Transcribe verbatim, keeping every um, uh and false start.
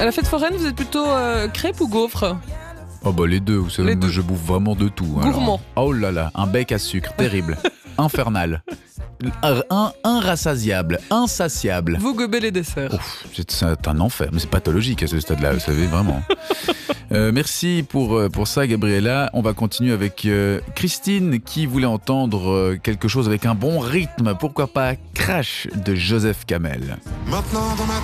À la fête foraine, vous êtes plutôt euh, crêpes ou gaufres? Oh bah les deux, vous savez, Les moi deux. je bouffe vraiment de tout. Gourmand. Alors. Oh là là, un bec à sucre, terrible, infernal, un, un, inrassasiable, insatiable. Vous gobez les desserts. Ouf, c'est, c'est un enfer, mais c'est pathologique à ce stade-là, vous savez, vraiment. Euh, merci pour, pour ça, Gabriella. On va continuer avec euh, Christine qui voulait entendre euh, quelque chose avec un bon rythme. Pourquoi pas Crash de Joseph Kamel. Maintenant dans ma